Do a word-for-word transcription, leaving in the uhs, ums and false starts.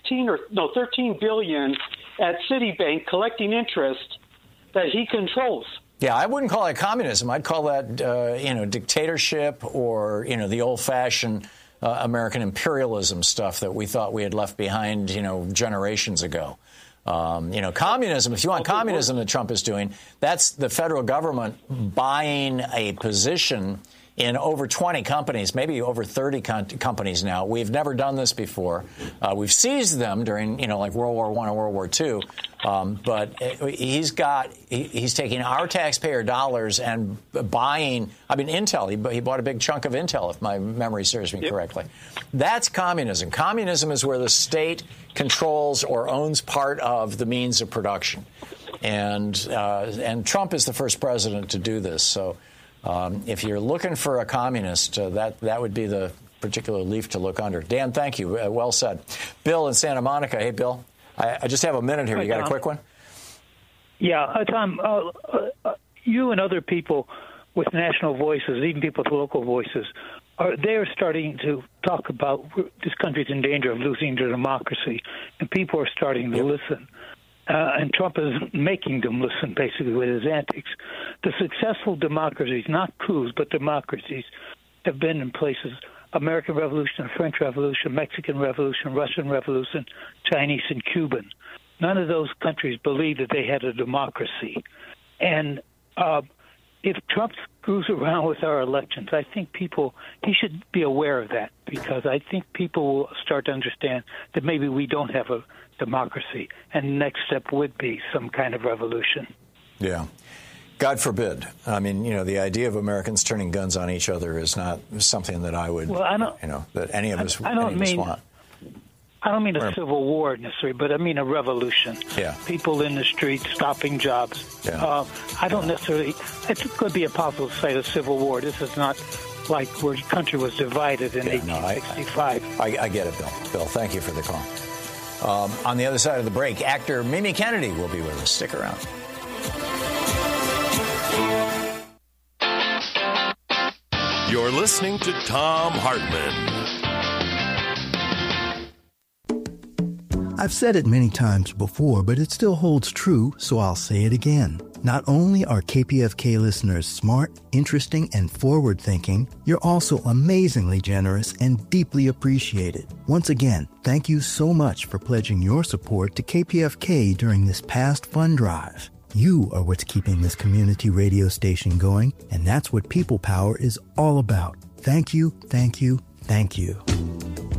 sixteen or no thirteen billion at Citibank collecting interest that he controls. Yeah, I wouldn't call it communism. I'd call that, uh, you know, dictatorship or, you know, the old-fashioned uh, American imperialism stuff that we thought we had left behind, you know, generations ago. Um, you know, communism, if you want communism that Trump is doing, that's the federal government buying a position in over twenty companies, maybe over thirty com- companies now. We've never done this before. Uh, we've seized them during, you know, like World War One or World War Two. Um, but he's got, he, he's taking our taxpayer dollars and buying, I mean, Intel, he, he bought a big chunk of Intel, if my memory serves me yep. correctly. That's communism. Communism is where the state controls or owns part of the means of production. And, uh, and Trump is the first president to do this. So um, if you're looking for a communist, uh, that, that would be the particular leaf to look under. Dan, thank you. Uh, well said. Bill in Santa Monica. Hey, Bill. I, I just have a minute here. You got a quick one? Yeah, uh, Tom, uh, uh, you and other people with national voices, even people with local voices, are they're starting to talk about this country's in danger of losing their democracy, and people are starting to yep. listen. Uh, and Trump is making them listen, basically, with his antics. The successful democracies, not coups, but democracies, have been in places American Revolution, French Revolution, Mexican Revolution, Russian Revolution, Chinese and Cuban. None of those countries believed that they had a democracy. And uh, if Trump screws around with our elections, I think people, he should be aware of that, because I think people will start to understand that maybe we don't have a democracy, and the next step would be some kind of revolution. Yeah. God forbid. I mean, you know, the idea of Americans turning guns on each other is not something that I would, well, I don't, you know, that any of us, I, I don't any mean, of us want. I don't mean a or, civil war necessarily, but I mean a revolution. Yeah. People in the streets stopping jobs. Yeah. Uh, I don't necessarily, it could be a possible site of civil war. This is not like where the country was divided in yeah, eighteen sixty-five. No, I, I, I get it, Bill. Bill, thank you for the call. Um, on the other side of the break, actor Mimi Kennedy will be with us. Stick around. You're listening to Thom Hartmann. I've said it many times before, but it still holds true, so I'll say it again. Not only are K P F K listeners smart, interesting, and forward-thinking, you're also amazingly generous and deeply appreciated. Once again, thank you so much for pledging your support to K P F K during this past fund drive. You are what's keeping this community radio station going, and that's what People Power is all about. Thank you, thank you, thank you.